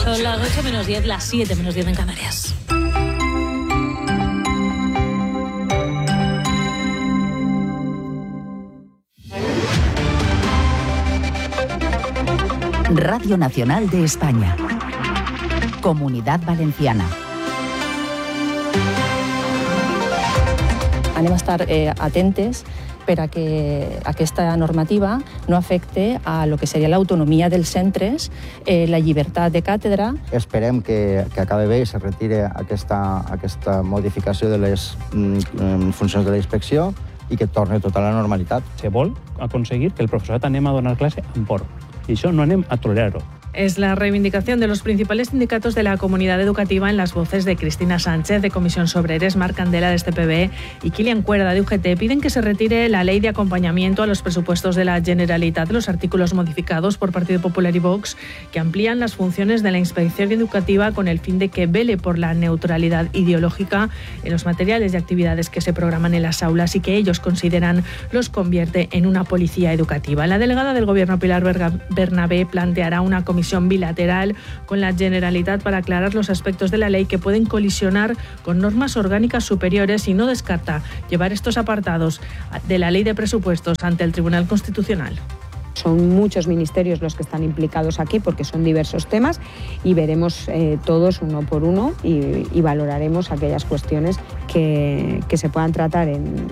Son las 8 menos 10, las 7 menos 10 en Canarias. Radio Nacional de España. Comunitat Valenciana. Anem a estar atentes per a que aquesta normativa no afecte a lo que seria l'autonomia dels centres, la llibertat de càtedra. Esperem que acabi bé i se retire aquesta modificació de les funcions de la inspecció i que torni tota la normalitat. Se vol aconseguir que el professorat anem a donar clase amb por. Y eso no anem a tolerar-ho. Es la reivindicación de los principales sindicatos de la comunidad educativa en las voces de Cristina Sánchez, de Comissions Obreres, Marc Candela, de STPB, y Kilian Cuerda, de UGT. Piden que se retire la ley de acompañamiento a los presupuestos de la Generalitat, los artículos modificados por Partido Popular y Vox, que amplían las funciones de la inspección educativa con el fin de que vele por la neutralidad ideológica en los materiales y actividades que se programan en las aulas y que ellos consideran los convierte en una policía educativa. La delegada del Gobierno, Pilar Bernabé, planteará una comisión bilateral con la Generalitat para aclarar los aspectos de la ley que pueden colisionar con normas orgánicas superiores y no descarta llevar estos apartados de la ley de presupuestos ante el Tribunal Constitucional. Son muchos ministerios los que están implicados aquí porque son diversos temas y veremos todos uno por uno y valoraremos aquellas cuestiones que se puedan tratar en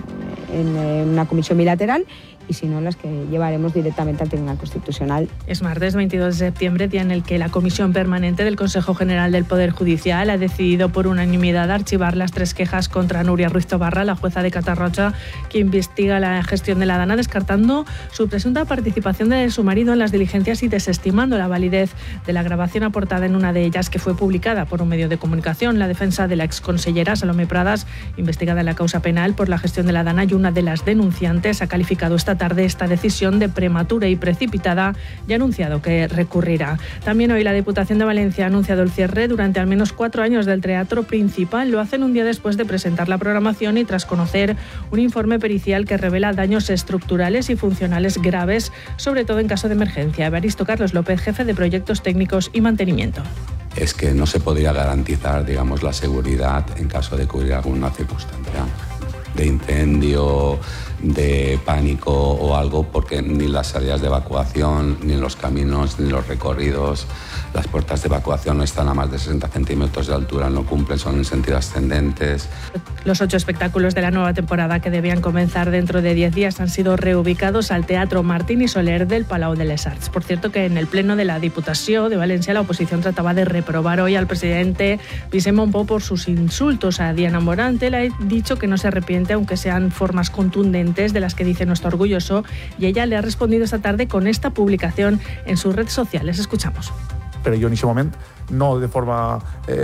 una comisión bilateral y si no, las que llevaremos directamente al Tribunal Constitucional. Es martes 22 de septiembre, día en el que la Comisión Permanente del Consejo General del Poder Judicial ha decidido por unanimidad archivar las 3 quejas contra Núria Ruiz Tobarra, la jueza de Catarroja, que investiga la gestión de la Dana, descartando su presunta participación de su marido en las diligencias y desestimando la validez de la grabación aportada en una de ellas, que fue publicada por un medio de comunicación. La defensa de la exconsellera Salomé Pradas, investigada en la causa penal por la gestión de la Dana y una de las denunciantes, ha calificado esta tarde esta decisión de prematura y precipitada y ha anunciado que recurrirá. También hoy la Diputación de Valencia ha anunciado el cierre durante al menos 4 años del Teatro Principal. Lo hacen un día después de presentar la programación y tras conocer un informe pericial que revela daños estructurales y funcionales graves, sobre todo en caso de emergencia. Evaristo Carlos López, jefe de Proyectos Técnicos y Mantenimiento. Es que no se podría garantizar, digamos, la seguridad en caso de que hubiera alguna circunstancia de incendio, de pánico o algo, porque ni las salidas de evacuación, ni los caminos, ni los recorridos, las puertas de evacuación no están a más de 60 centímetros de altura, no cumplen, son en sentido ascendentes. Los 8 espectáculos de la nueva temporada que debían comenzar dentro de 10 días han sido reubicados al Teatro Martín y Soler del Palau de les Arts. Por cierto, que en el pleno de la Diputación de Valencia la oposición trataba de reprobar hoy al presidente Vicent Monpó por sus insultos a Diana Morante. Le ha dicho que no se arrepiente, aunque sean formas contundentes de las que dice no está orgulloso, y ella le ha respondido esta tarde con esta publicación en sus redes sociales. Escuchamos. Però jo en aquest moment, no de forma,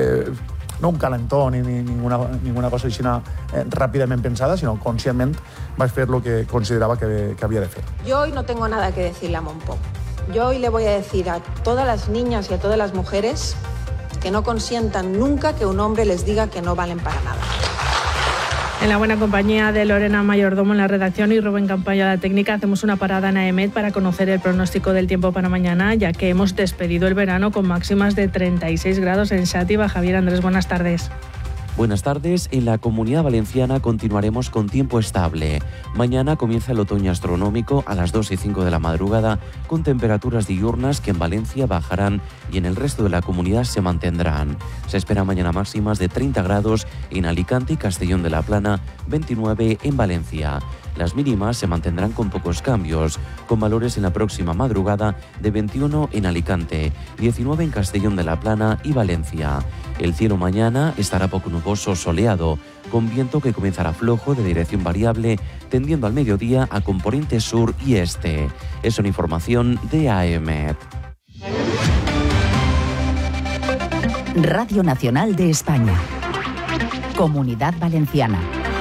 no un calentó ni ninguna cosa així ràpidament pensada, sinó conscientment vaig fer el que considerava que havia de fer. Yo hoy no tengo nada que decirle a Monpó. Yo hoy le voy a decir a todas las niñas y a todas las mujeres que no consientan nunca que un hombre les diga que no valen para nada. En la buena compañía de Lorena Mayordomo en la redacción y Rubén Campaña la técnica, hacemos una parada en AEMET para conocer el pronóstico del tiempo para mañana, ya que hemos despedido el verano con máximas de 36 grados en Xàtiva. Javier Andrés, buenas tardes. Buenas tardes. En la Comunidad Valenciana continuaremos con tiempo estable. Mañana comienza el otoño astronómico a las 2 y 5 de la madrugada, con temperaturas diurnas que en Valencia bajarán y en el resto de la comunidad se mantendrán. Se espera mañana máximas de 30 grados en Alicante y Castellón de la Plana, 29 en Valencia. Las mínimas se mantendrán con pocos cambios, con valores en la próxima madrugada de 21 en Alicante, 19 en Castellón de la Plana y Valencia. El cielo mañana estará poco nuboso, soleado, con viento que comenzará flojo de dirección variable, tendiendo al mediodía a componente sur y este. Es una información de AEMET. Radio Nacional de España. Comunidad Valenciana.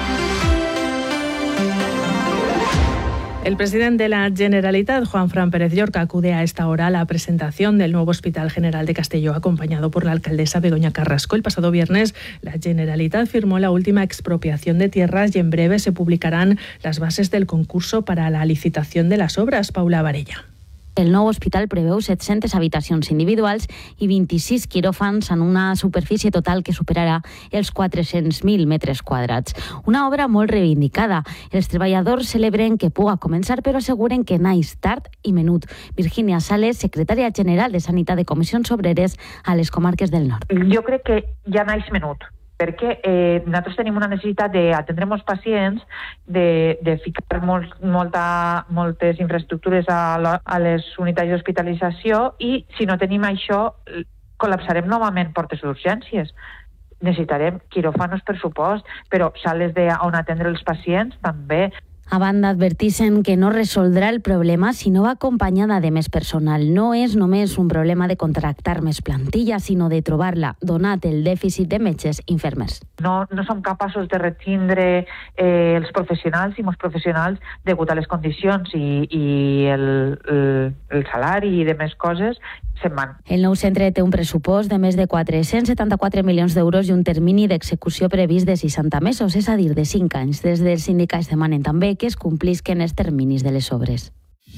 El presidente de la Generalitat, Juanfran Pérez Llorca, acude a esta hora a la presentación del nuevo Hospital General de Castelló, acompañado por la alcaldesa Begoña Carrasco. El pasado viernes, la Generalitat firmó la última expropiación de tierras y en breve se publicarán las bases del concurso para la licitación de las obras. Paula Varella. El nou hospital preveu 700 habitacions individuals i 26 quiròfans en una superfície total que superarà els 400.000 metres quadrats. Una obra molt reivindicada. Els treballadors celebren que puga començar, però asseguren que naix tard i menut. Virginia Sales, secretària general de Sanitat de Comissions Obreres a les comarques del nord. Jo crec que ja naix menut, perquè nosaltres tenim una necessitat d'atendre molts pacients, de ficar moltes infraestructures a les unitats d'hospitalització, i si no tenim això, col·lapsarem novament portes d'urgències. Necessitarem quiròfanos, per supost, però sales on atendre els pacients també. A banda, advertixen que no resoldrà el problema si no va acompanyada de més personal. No és només un problema de contractar més plantilla, sinó de trobar-la, donat el dèficit de metges i infermers. No som capaços de retindre els professionals i molts professionals degut a les condicions i el salari i de més coses se'n van. El nou centre té un pressupost de més de 474 milions d'euros i un termini d'execució previst de 60 mesos, és a dir, de 5 anys. Des dels sindicats demanen també que es complisquen els terminis de les obres.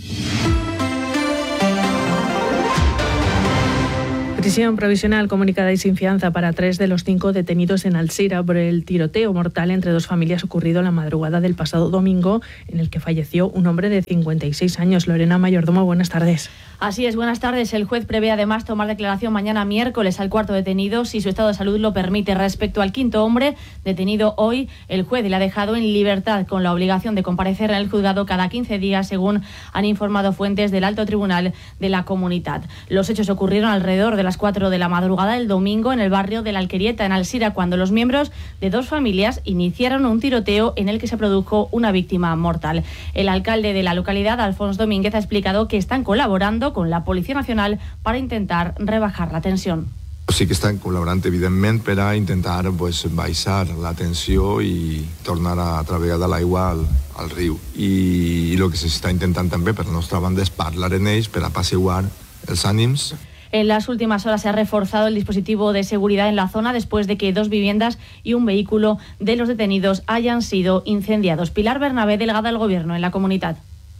Prisión provisional comunicada y sin fianza para 3 de los 5 detenidos en Alzira por el tiroteo mortal entre 2 familias ocurrido en la madrugada del pasado domingo, en el que falleció un hombre de 56 años. Lorena Mayordomo, buenas tardes. Así es, buenas tardes. El juez prevé además tomar declaración mañana miércoles al cuarto detenido si su estado de salud lo permite. Respecto al quinto hombre detenido hoy, el juez le ha dejado en libertad con la obligación de comparecer en el juzgado cada 15 días, según han informado fuentes del Alto Tribunal de la Comunidad. Los hechos ocurrieron alrededor de las 4 de la madrugada del domingo en el barrio de la Alquerieta, en Alzira, cuando los miembros de 2 familias iniciaron un tiroteo en el que se produjo una víctima mortal. El alcalde de la localidad, Alfons Domínguez, ha explicado que están colaborando con la Policía Nacional para intentar rebajar la tensión. Sí que estan col·laborant, evidentment, per a intentar baixar la tensió i tornar a travegar de l'aigua al riu. I el que s'està intentant també, per la nostra banda, és parlar en ells per apaciguar els ànims. En las últimas horas se ha reforzado el dispositivo de seguridad en la zona después de que 2 viviendas y un vehículo de los detenidos hayan sido incendiados. Pilar Bernabé, delegada del Gobierno en la comunidad.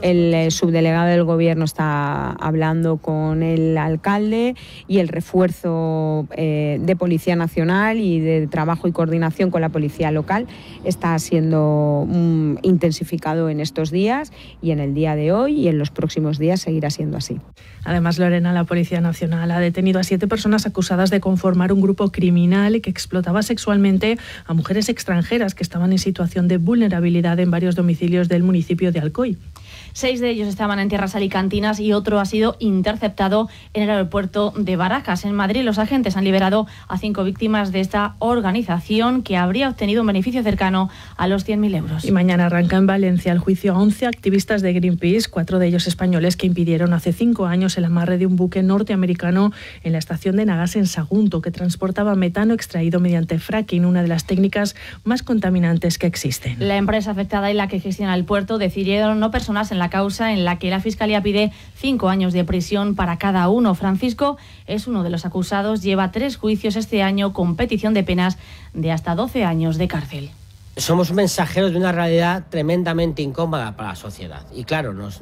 El subdelegado del Gobierno está hablando con el alcalde y el refuerzo de Policía Nacional y de trabajo y coordinación con la policía local está siendo intensificado en estos días y en el día de hoy y en los próximos días seguirá siendo así. Además, Lorena, la Policía Nacional ha detenido a 7 personas acusadas de conformar un grupo criminal que explotaba sexualmente a mujeres extranjeras que estaban en situación de vulnerabilidad en varios domicilios del municipio de Alcoy. 6 de ellos estaban en tierras alicantinas y otro ha sido interceptado en el aeropuerto de Barajas. En Madrid, los agentes han liberado a 5 víctimas de esta organización que habría obtenido un beneficio cercano a los 100.000 euros. Y mañana arranca en Valencia el juicio a 11 activistas de Greenpeace, 4 de ellos españoles, que impidieron hace 5 años el amarre de un buque norteamericano en la estación de Nagas en Sagunto, que transportaba metano extraído mediante fracking, una de las técnicas más contaminantes que existen. La empresa afectada y la que gestiona el puerto decidieron no personarse en la causa, en la que la Fiscalía pide 5 años de prisión para cada uno. Francisco es uno de los acusados, lleva 3 juicios este año con petición de penas de hasta 12 años de cárcel. Somos mensajeros de una realidad tremendamente incómoda para la sociedad y claro, nos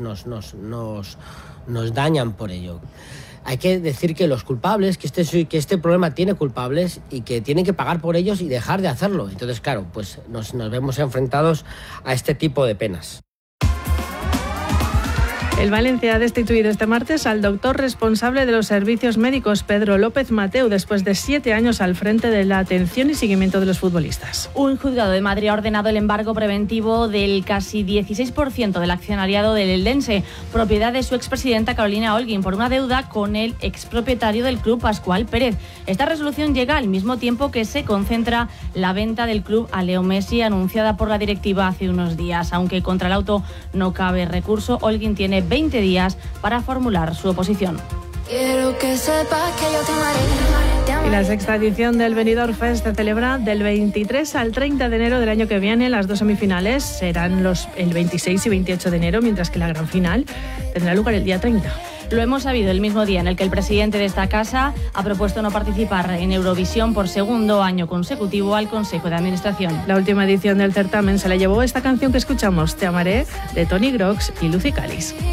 dañan por ello. Hay que decir que los culpables, que este problema tiene culpables y que tienen que pagar por ellos y dejar de hacerlo. Entonces, claro, pues nos vemos enfrentados a este tipo de penas. El Valencia ha destituido este martes al doctor responsable de los servicios médicos, Pedro López Mateu, después de 7 años al frente de la atención y seguimiento de los futbolistas. Un juzgado de Madrid ha ordenado el embargo preventivo del casi 16% del accionariado del Eldense, propiedad de su expresidenta Carolina Holguín, por una deuda con el expropietario del club, Pascual Pérez. Esta resolución llega al mismo tiempo que se concentra la venta del club a Leo Messi, anunciada por la directiva hace unos días. Aunque contra el auto no cabe recurso, Holguín tiene 20 días para formular su oposición. Y la sexta edición del Benidorm Fest se celebra del 23 al 30 de enero del año que viene. Las 2 semifinales serán el 26 y 28 de enero, mientras que la gran final tendrá lugar el día 30. Lo hemos sabido el mismo día en el que el presidente de esta casa ha propuesto no participar en Eurovisión por 2º año consecutivo al Consejo de Administración. La última edición del certamen se la llevó esta canción que escuchamos, Te amaré, de Tony Grox y Lucy Calis.